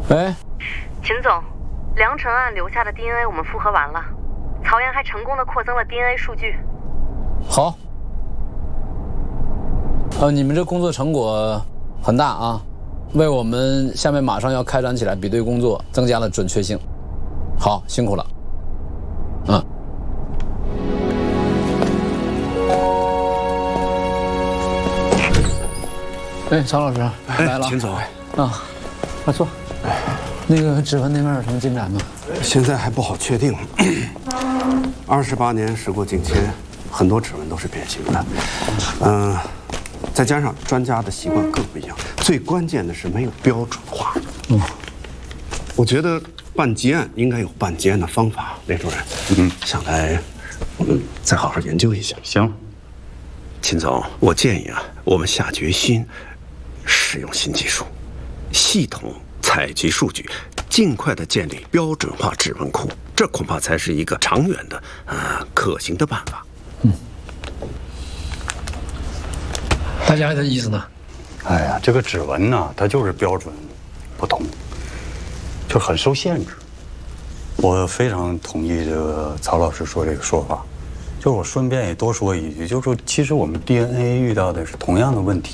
喂， 秦总，梁晨案留下的 DNA 我们复核完了，曹岩还成功的扩增了 DNA 数据。 好。你们这工作成果很大啊，为我们下面马上要开展起来比对工作增加了准确性。好，辛苦了。曹老师来了。 秦总啊，快坐。那个指纹那边有什么进展吗？ 现在还不好确定。28年时过境迁，很多指纹都是变形的。再加上专家的习惯各不一样，最关键的是没有标准化。我觉得办结案应该有办结案的方法。雷主任，想来我们再好好研究一下。 行。 秦总，我建议我们下决心使用新技术，系统采集数据，尽快的建立标准化指纹库，这恐怕才是一个长远的、可行的办法。 大家的意思呢？ 哎呀，这个指纹呢，它就是标准不同，就很受限制。我非常同意这个曹老师说这个说法。就我顺便也多说一句，就是说，其实我们 DNA 遇到的是同样的问题。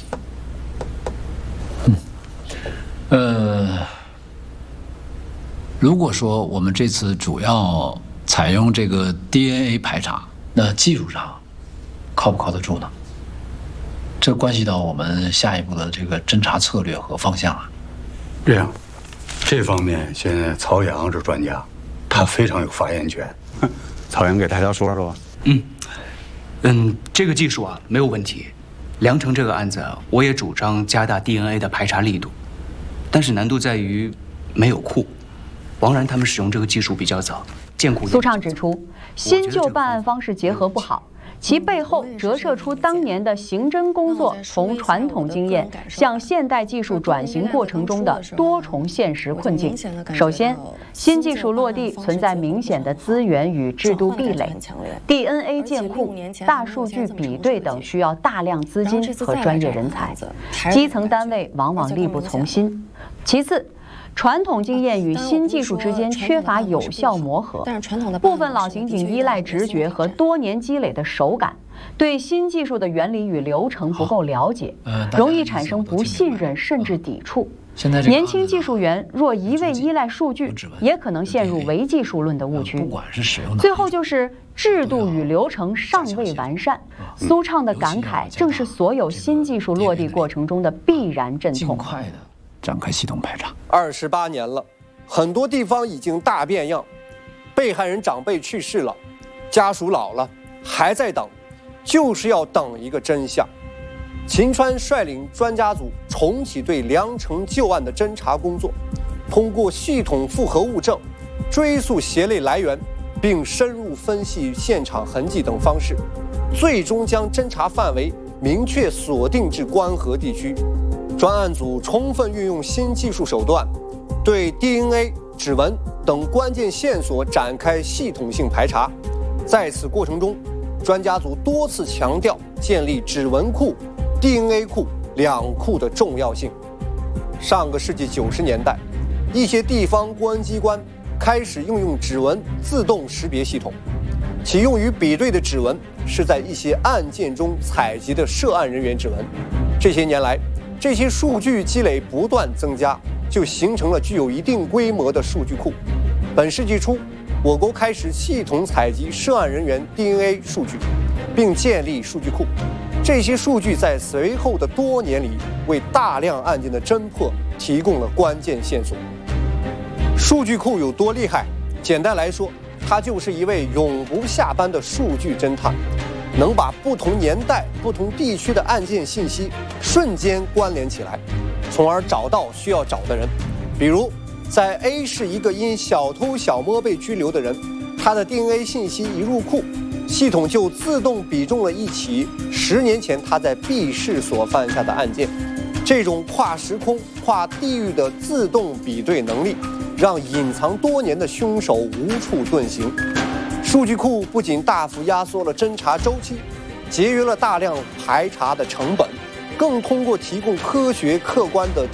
如果说我们这次主要采用这个 DNA 排查，那技术上靠不靠得住呢？这关系到我们下一步的这个侦查策略和方向啊。 这样，这方面现在曹阳是专家，他非常有发言权。 曹阳给大家说说。 这个技术没有问题。梁城这个案子我也主张加大 DNA 的排查力度，但是难度在于没有库。王然他们使用这个技术比较早，建库。 苏畅指出，新旧办案方式结合不好，其背后折射出当年的刑侦工作从传统经验向现代技术转型过程中的多重现实困境。首先，新技术落地存在明显的资源与制度壁垒 ，DNA 建库、大数据比对等需要大量资金和专业人才，基层单位往往力不从心。其次，传统经验与新技术之间缺乏有效磨合，部分老刑警依赖直觉和多年积累的手感，对新技术的原理与流程不够了解，容易产生不信任甚至抵触。年轻技术员若一味依赖数据，也可能陷入唯技术论的误区。最后就是制度与流程尚未完善。苏畅的感慨正是所有新技术落地过程中的必然阵痛。 展开系统排查。 28年了，很多地方已经大变样，被害人长辈去世了，家属老了，还在等，就是要等一个真相。秦川率领专家组重启对梁城旧案的侦查工作，通过系统复核物证、追溯鞋类来源，并深入分析现场痕迹等方式，最终将侦查范围明确锁定至关河地区。专案组充分运用新技术手段，对 DNA、指纹等关键线索展开系统性排查。在此过程中，专家组多次强调建立指纹库、DNA 库两库的重要性。上个世纪90年代，一些地方公安机关开始应用指纹自动识别系统，其用于比对的指纹是在一些案件中采集的涉案人员指纹。这些年来，这些数据积累不断增加，就形成了具有一定规模的数据库。本世纪初，我国开始系统采集涉案人员 DNA 数据，并建立数据库。这些数据在随后的多年里，为大量案件的侦破提供了关键线索。数据库有多厉害？简单来说，它就是一位永不下班的数据侦探，能把不同年代、不同地区的案件信息瞬间关联起来，从而找到需要找的人。比如，在 A 市一个因小偷小摸被拘留的人，他的 DNA 信息一入库，系统就自动比中了一起10年前他在 B 市所犯下的案件。这种跨时空、跨地域的自动比对能力，让隐藏多年的凶手无处遁形。数据库不仅大幅压缩了侦查周期，节约了大量排查的成本，更通过提供科学客观的